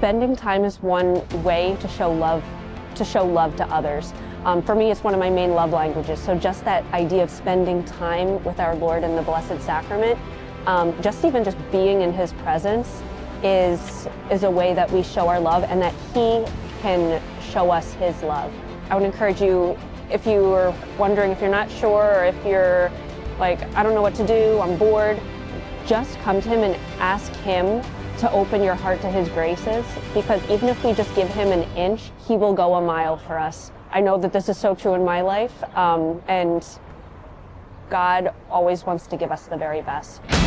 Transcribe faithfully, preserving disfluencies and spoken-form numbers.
spending time is one way to show love, to show love to others. Um, for me, it's one of my main love languages. So just that idea of spending time with our Lord in the Blessed Sacrament, um, just even just being in His presence is, is a way that we show our love and that He can show us His love. I would encourage you, if you are wondering, if you're not sure, or if you're like, I don't know what to do, I'm bored, just come to Him and ask Him to open your heart to His graces, because even if we just give Him an inch, He will go a mile for us. I know that this is so true in my life, um, and God always wants to give us the very best.